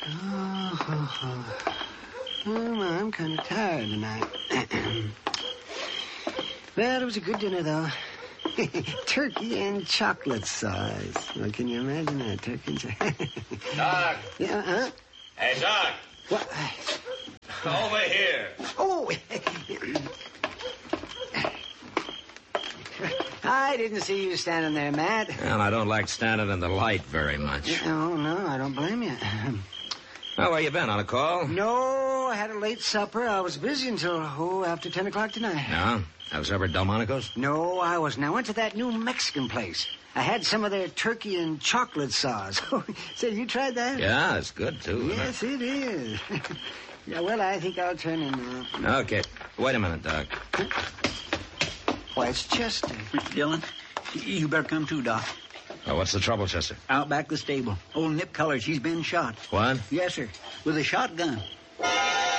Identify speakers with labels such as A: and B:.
A: Well, I'm kind of tired tonight. Well, it was a good dinner, though. Turkey and chocolate sauce. Well, can you imagine that? Turkey and chocolate.
B: Doc.
A: Yeah, huh?
B: Hey, Doc.
A: What?
B: Over here.
A: Oh! I didn't see you standing there, Matt.
C: Well, I don't like standing in the light very much.
A: Oh, no, I don't blame you.
C: Well, where you been? On a call?
A: No, I had a late supper. I was busy until, after 10 o'clock tonight.
C: No? Have supper at Delmonico's?
A: No, I wasn't. I went to that new Mexican place. I had some of their turkey and chocolate sauce. Say, you tried that?
C: Yeah, it's good, too.
A: Yes, it is. Yeah, well, I think I'll turn in now.
C: Okay. Wait a minute, Doc.
A: Why, it's Chester.
D: Mr. Dillon, you better come too, Doc.
C: Oh, what's the trouble, Chester?
D: Out back the stable. Old Nip Color, she's been shot.
C: What?
D: Yes, sir. With a shotgun.